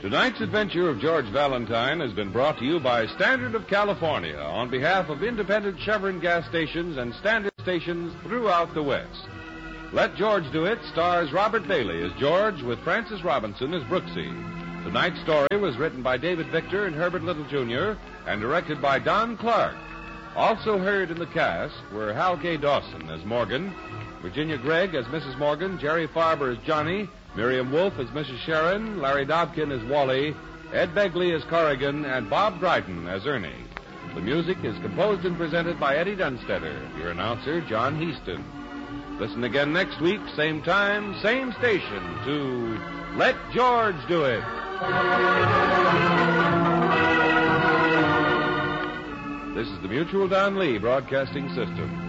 Tonight's adventure of George Valentine has been brought to you by Standard of California on behalf of independent Chevron gas stations and Standard stations throughout the West. Let George Do It stars Robert Bailey as George with Francis Robinson as Brooksy. Tonight's story was written by David Victor and Herbert Little, Jr. and directed by Don Clark. Also heard in the cast were Hal K. Dawson as Morgan, Virginia Gregg as Mrs. Morgan, Jerry Farber as Johnny, Miriam Wolfe as Mrs. Sharon, Larry Dobkin as Wally, Ed Begley as Corrigan, and Bob Dryden as Ernie. The music is composed and presented by Eddie Dunstetter, your announcer, John Heaston. Listen again next week, same time, same station, to Let George Do It. This is the Mutual Don Lee Broadcasting System.